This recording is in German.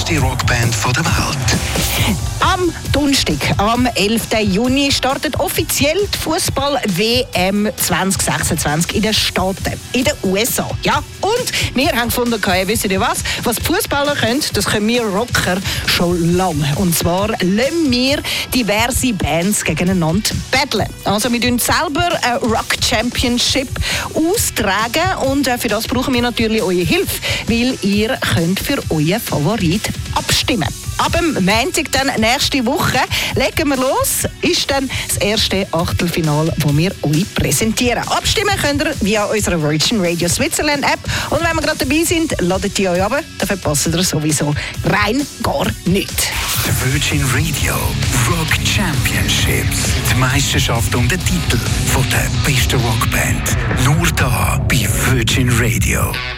beste Rockband der Welt. Am Donnerstag, am 11. Juni, startet offiziell die Fußball-WM 2026 in den Staaten, in den USA. Ja, und wir haben gefunden, wisst ihr was die Fußballer können, das können wir Rocker schon lange. Und zwar lassen wir diverse Bands gegeneinander battlen. Also wir tun selber eine Rock Championship austragen und für das brauchen wir natürlich eure Hilfe, weil ihr könnt für euren Favorit abstimmen. Ab dem Montag dann nächste Woche legen wir los. Ist dann das erste Achtelfinale, das wir euch präsentieren. Abstimmen könnt ihr via unserer Virgin Radio Switzerland App. Und wenn wir gerade dabei sind, ladet die euch ab. Dann verpasst ihr sowieso rein gar nichts. Die Virgin Radio Rock Championships. Die Meisterschaft um den Titel von der besten Rockband. Nur da bei Virgin Radio.